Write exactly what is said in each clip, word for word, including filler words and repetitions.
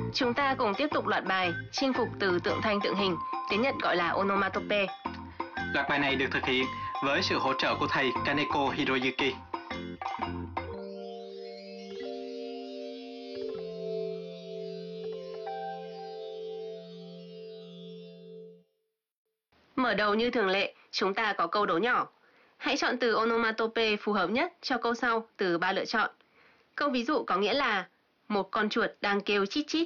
Chúng ta cùng tiếp tục loạt bài chinh phục từ tượng thanh tượng hình, tiếng Nhật gọi là onomatope. Loạt bài này được thực hiện với sự hỗ trợ của thầy Kaneko Hiroyuki. Mở đầu như thường lệ, chúng ta có câu đố nhỏ. Hãy chọn từ onomatope phù hợp nhất cho câu sau từ ba lựa chọn. Câu ví dụ có nghĩa là một con chuột đang kêu chít chít.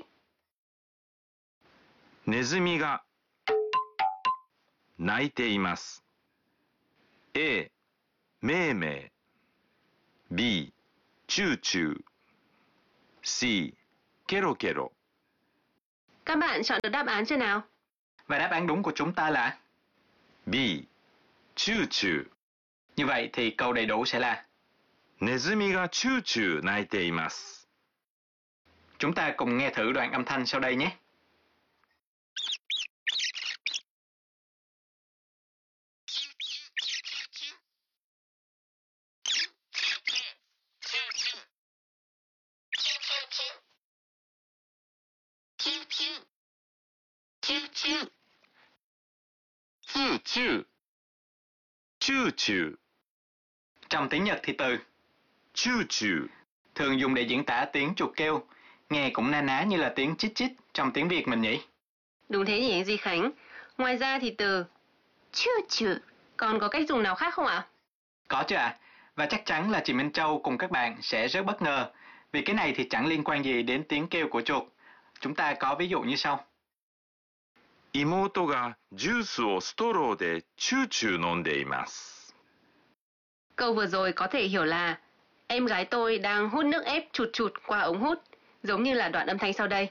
ネズミが鳴いています。A. めいめい B. チューチュー C. ケロケロ Các bạn chọn được đáp án chưa nào? Và đáp án đúng của chúng ta là B. チューチュー Như vậy thì câu đầy đủ sẽ là ネズミがチューチュー鳴いています。 Chúng ta cùng nghe thử đoạn âm thanh sau đây nhé. Choo choo. Choo choo. Trong tiếng Nhật thì từ Choo choo thường dùng để diễn tả tiếng chuột kêu, nghe cũng na ná như là tiếng chít chít trong tiếng Việt mình nhỉ? Đúng thế nhỉ Duy Khánh. Ngoài ra thì từ choo choo còn có cách dùng nào khác không ạ? Có chứ ạ. À? Và chắc chắn là chị Minh Châu cùng các bạn sẽ rất bất ngờ, vì cái này thì chẳng liên quan gì đến tiếng kêu của chuột. Chúng ta có ví dụ như sau. 妹がジュースをストローでチューチュー飲んでいます。 Câu vừa rồi có thể hiểu là em gái tôi đang hút nước ép chụt chụt qua ống hút, giống như là đoạn âm thanh sau đây.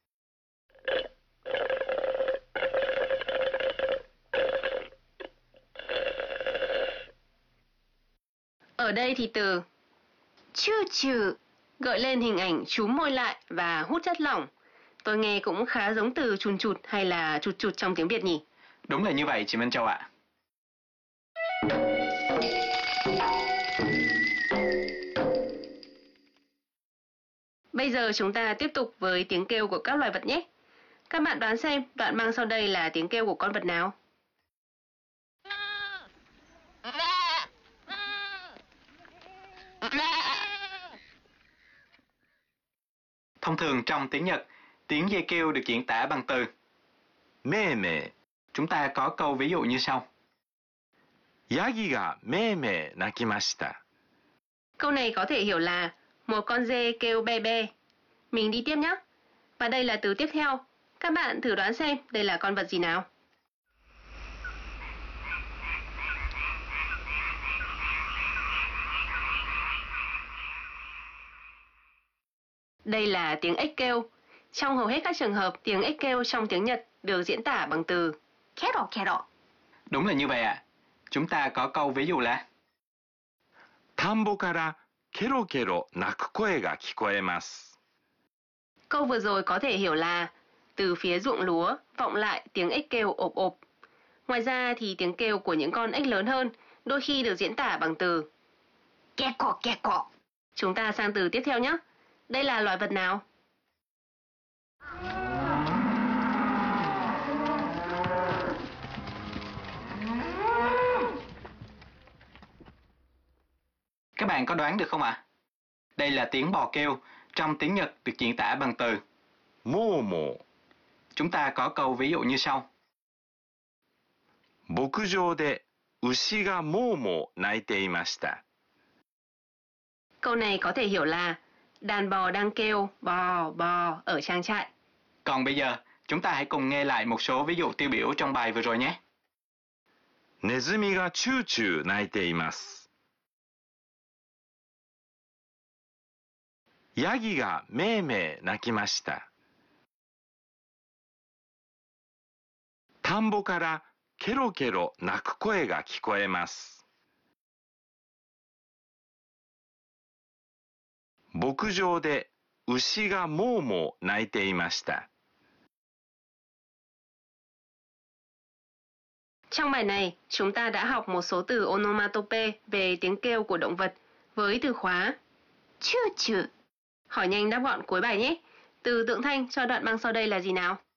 Ở đây thì từ choo choo gợi lên hình ảnh chúm môi lại và hút chất lỏng. Tôi nghe cũng khá giống từ chùn chụt hay là chụt chụt trong tiếng Việt nhỉ? Đúng là như vậy chị Minh Châu ạ. Bây giờ chúng ta tiếp tục với tiếng kêu của các loài vật nhé. Các bạn đoán xem đoạn mang sau đây là tiếng kêu của con vật nào? Thông thường trong tiếng Nhật, tiếng dê kêu được diễn tả bằng từ めいめい Chúng ta có câu ví dụ như sau. ヤギがめいめい鳴きました。 Câu này có thể hiểu là một con dê kêu be be. Mình đi tiếp nhé. Và đây là từ tiếp theo. Các bạn thử đoán xem đây là con vật gì nào? Đây là tiếng ếch kêu. Trong hầu hết các trường hợp, tiếng ếch kêu trong tiếng Nhật được diễn tả bằng từ kero kero. Đúng là như vậy ạ. À. Chúng ta có câu ví dụ là 田んぼからケロケロ鳴く声が聞こえます。 Câu vừa rồi có thể hiểu là từ phía ruộng lúa vọng lại tiếng ếch kêu ộp ộp. Ngoài ra thì tiếng kêu của những con ếch lớn hơn đôi khi được diễn tả bằng từ keko keko. Chúng ta sang từ tiếp theo nhé. Đây là loài vật nào? Các bạn có đoán được không ạ? À? Đây là tiếng bò kêu, trong tiếng Nhật được diễn tả bằng từ もうもう Chúng ta có câu ví dụ như sau. 牧場で牛がもうもう鳴いていました。 Câu này có thể hiểu là đàn bò đang kêu bò bò ở trang trại. Còn bây giờ, chúng ta hãy cùng nghe lại một số ví dụ tiêu biểu trong bài vừa rồi nhé. ネズミがチューチュー鳴いています。ヤギがめいめい鳴きました。田んぼからケロケロ鳴く声が聞こえます。牧場で牛がもうもう鳴いていました。 Trong bài này, chúng ta đã học một số từ onomatope về tiếng kêu của động vật với từ khóa choo choo. Hỏi nhanh đáp gọn cuối bài nhé. Từ tượng thanh cho đoạn băng sau đây là gì nào?